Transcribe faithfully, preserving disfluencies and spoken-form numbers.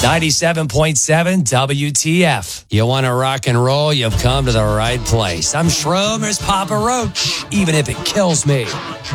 ninety-seven point seven W T F. You want to rock and roll? You've come to the right place. I'm Schroeder's Papa Roach, even if it kills me.